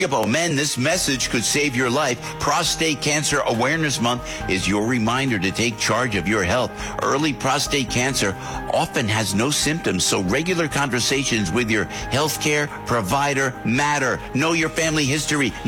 Men, this message could save your life. Prostate Cancer Awareness Month is your reminder to take charge of your health. Early prostate cancer often has no symptoms, so regular conversations with your healthcare provider matter. Know your family history.